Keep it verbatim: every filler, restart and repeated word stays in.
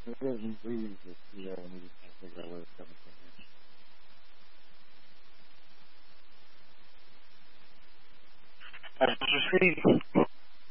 It doesn't breathe if you uh, need to figure out where it's coming from. As you see,